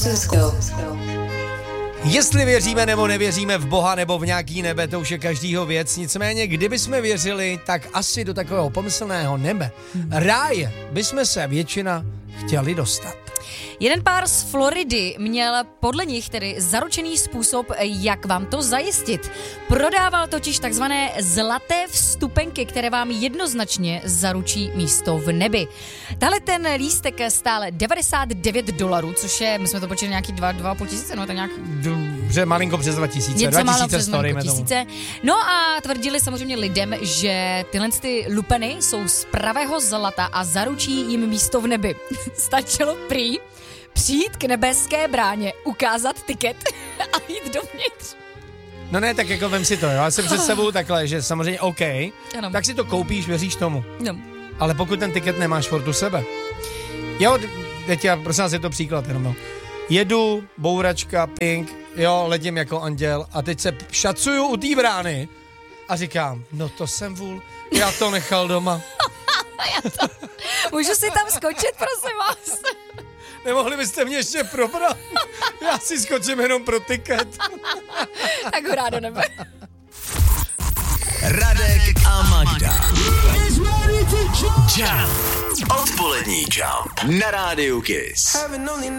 Jestli věříme nebo nevěříme v Boha nebo v nějaký nebe, to už je každýho věc. Nicméně, kdyby jsme věřili, tak asi do takového pomyslného nebe, ráje, bychom se většina chtěli dostat. Jeden pár z Floridy měl podle nich tedy zaručený způsob, jak vám to zajistit. Prodával totiž takzvané zlaté vstupenky, které vám jednoznačně zaručí místo v nebi. Tahle ten lístek stále $99, což je, my jsme to počítali nějaký 2,5 tisíce, no tak nějak... Dobře, malinko přes 2000. Něco 2000 málo přes story, tisíce. No a tvrdili samozřejmě lidem, že tyhle ty lupeny jsou z pravého zlata a zaručí jim místo v nebi. Stačilo prý přijít k nebeské bráně, ukázat tiket a jít dovnitř. No ne, tak jako vem si to, jo. Já si představuju takhle, že samozřejmě OK, ano. Tak si to koupíš, věříš tomu. No. Ale pokud ten tiket nemáš furt u sebe. Jo, teď já, prosím vás, je to příklad jenom, no. Jedu, bouračka, pink, jo, letím jako anděl a teď se šacuju u té brány a říkám, no to jsem vůl, já to nechal doma. Můžu si tam skočit, prosím vás? Nemohli byste mě ještě probrat? Já si skočím jenom pro tiket. Tak hurá do nebe. Radek a Magda. Jump. Odpolední Jump na rádiu Kiss.